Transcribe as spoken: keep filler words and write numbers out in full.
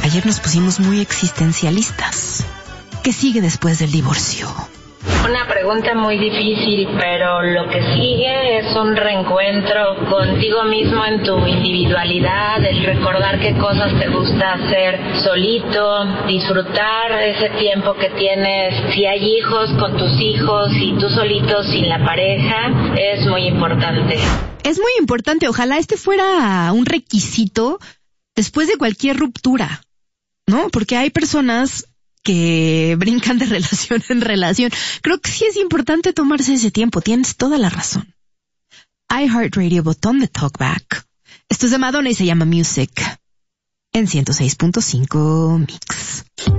Ayer nos pusimos muy existencialistas. ¿Qué sigue después del divorcio? Una pregunta muy difícil, pero lo que sigue es un reencuentro contigo mismo en tu individualidad, el recordar qué cosas te gusta hacer solito, disfrutar ese tiempo que tienes, si hay hijos, con tus hijos, y tú solito sin la pareja, es muy importante. Es muy importante, ojalá este fuera un requisito después de cualquier ruptura, ¿no? Porque hay personas que brincan de relación en relación. Creo que sí es importante tomarse ese tiempo. Tienes toda la razón. iHeartRadio, botón de Talkback. Esto es de Madonna y se llama Music en ciento seis punto cinco Mix.